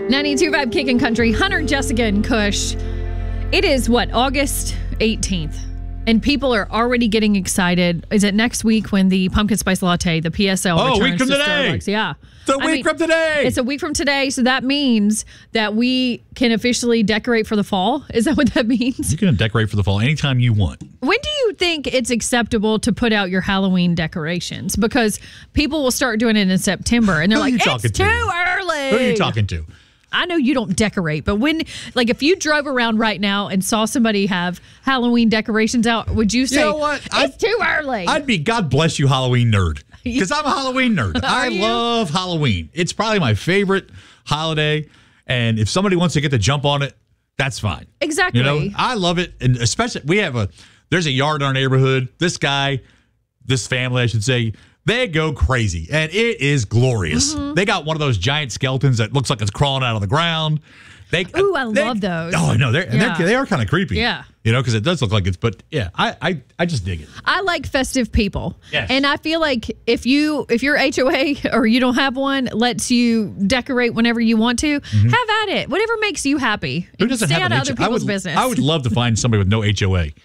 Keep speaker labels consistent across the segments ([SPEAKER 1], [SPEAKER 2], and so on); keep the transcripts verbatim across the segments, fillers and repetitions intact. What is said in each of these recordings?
[SPEAKER 1] ninety-two point five Kickin' Country, Hunter, Jessica, and Kush. It is, what, August eighteenth. And people are already getting excited. Is it next week when the pumpkin spice latte, the P S L,
[SPEAKER 2] oh,
[SPEAKER 1] returns
[SPEAKER 2] week from
[SPEAKER 1] to
[SPEAKER 2] today.
[SPEAKER 1] Starbucks? Yeah.
[SPEAKER 2] It's a
[SPEAKER 1] I
[SPEAKER 2] week
[SPEAKER 1] mean,
[SPEAKER 2] from today.
[SPEAKER 1] It's a week from today. So that means that we can officially decorate for the fall. Is that what that means?
[SPEAKER 2] You can decorate for the fall anytime you want.
[SPEAKER 1] When do you think it's acceptable to put out your Halloween decorations? Because people will start doing it in September and they're
[SPEAKER 2] Who are
[SPEAKER 1] like,
[SPEAKER 2] you
[SPEAKER 1] it's
[SPEAKER 2] talking
[SPEAKER 1] too
[SPEAKER 2] to?
[SPEAKER 1] early.
[SPEAKER 2] Who are you talking to?
[SPEAKER 1] I know you don't decorate, but when, like, if you drove around right now and saw somebody have Halloween decorations out, would you say,
[SPEAKER 2] You know what?
[SPEAKER 1] it's
[SPEAKER 2] I'd-
[SPEAKER 1] too early?
[SPEAKER 2] I'd be God bless you, Halloween nerd. Because I'm a Halloween nerd. I
[SPEAKER 1] you?
[SPEAKER 2] love Halloween. It's probably my favorite holiday. And if somebody wants to get the jump on it, that's fine.
[SPEAKER 1] Exactly.
[SPEAKER 2] You know, I love it. And especially, we have a, there's a yard in our neighborhood. This guy, this family, I should say, they go crazy. And it is glorious.
[SPEAKER 1] Mm-hmm.
[SPEAKER 2] They got one of those giant skeletons that looks like it's crawling out of the ground. They,
[SPEAKER 1] Ooh, I
[SPEAKER 2] they-
[SPEAKER 1] love those.
[SPEAKER 2] Oh, I know. They're, and
[SPEAKER 1] Yeah.
[SPEAKER 2] they're, they are kind of creepy.
[SPEAKER 1] Yeah.
[SPEAKER 2] You know, because it does look like it's, but yeah, I, I, I just dig it.
[SPEAKER 1] I like festive people.
[SPEAKER 2] Yes.
[SPEAKER 1] And I feel like if you if your H O A or you don't have one lets you decorate whenever you want to, have at it. Whatever makes you happy.
[SPEAKER 2] Who doesn't
[SPEAKER 1] Stay
[SPEAKER 2] have
[SPEAKER 1] out
[SPEAKER 2] an
[SPEAKER 1] of other
[SPEAKER 2] H O A? I
[SPEAKER 1] people's
[SPEAKER 2] would,
[SPEAKER 1] business.
[SPEAKER 2] I would love to find somebody with no H O A.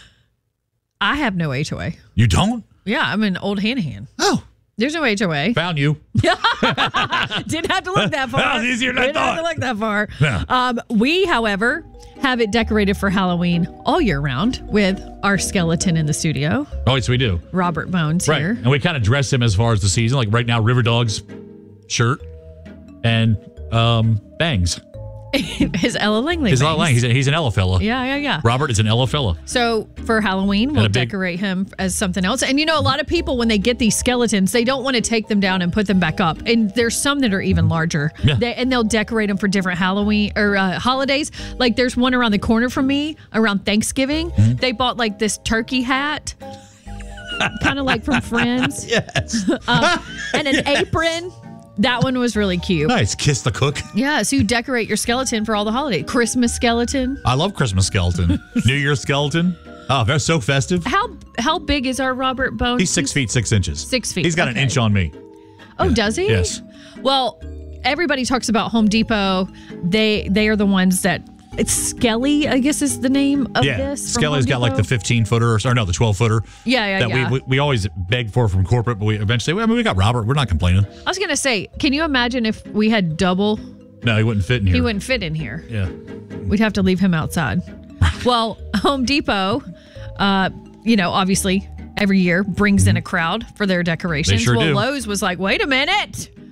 [SPEAKER 1] I have no H O A.
[SPEAKER 2] You don't?
[SPEAKER 1] Yeah, I'm an old Hanahan.
[SPEAKER 2] Oh,
[SPEAKER 1] There's no H O A.
[SPEAKER 2] found you.
[SPEAKER 1] Didn't have to look that far.
[SPEAKER 2] That was easier than I
[SPEAKER 1] Didn't have
[SPEAKER 2] thought.
[SPEAKER 1] to look that far.
[SPEAKER 2] Yeah.
[SPEAKER 1] Um, we, however, have it decorated for Halloween all year round with our skeleton in the studio,
[SPEAKER 2] Oh, yes, we do.
[SPEAKER 1] Robert Bones
[SPEAKER 2] Right.
[SPEAKER 1] here.
[SPEAKER 2] And we kind of dress him as far as the season. Like right now, River Dog's shirt and um, bangs.
[SPEAKER 1] His Ella Langley.
[SPEAKER 2] He's,
[SPEAKER 1] bangs.
[SPEAKER 2] not lying. he's, a, he's an Ella fella.
[SPEAKER 1] Yeah, yeah, yeah.
[SPEAKER 2] Robert is an Ella fella.
[SPEAKER 1] So for Halloween, we'll
[SPEAKER 2] a big-
[SPEAKER 1] decorate him as something else. And you know, a lot of people, when they get these skeletons, they don't want to take them down and put them back up. And there's some that are even larger.
[SPEAKER 2] Yeah.
[SPEAKER 1] They, and they'll decorate them for different Halloween or uh, holidays. Like there's one around the corner from me around Thanksgiving.
[SPEAKER 2] Mm-hmm.
[SPEAKER 1] They bought like this turkey hat, kind of like from Friends,
[SPEAKER 2] Yes.
[SPEAKER 1] um, and an apron. That one was really cute.
[SPEAKER 2] Nice. Kiss the cook.
[SPEAKER 1] Yeah, so you decorate your skeleton for all the holidays. Christmas skeleton.
[SPEAKER 2] I love Christmas skeleton. New Year's skeleton. Oh, they're so festive.
[SPEAKER 1] How how big is our Robert Bones?
[SPEAKER 2] He's six feet, six inches.
[SPEAKER 1] Six feet,
[SPEAKER 2] He's got an
[SPEAKER 1] okay.
[SPEAKER 2] inch on me.
[SPEAKER 1] Oh, does he?
[SPEAKER 2] Yes.
[SPEAKER 1] Well, everybody talks about Home Depot. They they are the ones that it's Skelly, I guess is the name of
[SPEAKER 2] Yeah.
[SPEAKER 1] this. from
[SPEAKER 2] Skelly's
[SPEAKER 1] Home
[SPEAKER 2] got like the
[SPEAKER 1] Depot.
[SPEAKER 2] fifteen footer or, or no, the twelve footer.
[SPEAKER 1] Yeah, yeah,
[SPEAKER 2] that
[SPEAKER 1] yeah.
[SPEAKER 2] We, we we always beg for from corporate, but we eventually, I mean, we got Robert. We're not complaining.
[SPEAKER 1] I was gonna say, can you imagine if we had double?
[SPEAKER 2] No, he wouldn't fit in here.
[SPEAKER 1] He wouldn't fit in here.
[SPEAKER 2] Yeah.
[SPEAKER 1] We'd have to leave him outside. Well, Home Depot, uh, you know, obviously every year brings in a crowd for their decorations.
[SPEAKER 2] They sure
[SPEAKER 1] well,
[SPEAKER 2] do.
[SPEAKER 1] Lowe's was like, wait a minute.